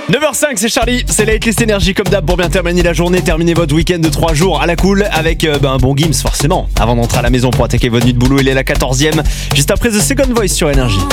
9h05, c'est Charlie, c'est la Hitlist Énergie comme d'hab pour bien terminer la journée, terminer votre week-end de 3 jours à la cool avec un bon Gims forcément. Avant d'entrer à la maison pour attaquer votre nuit de boulot, il est la 14e, juste après The Second Voice sur Énergie.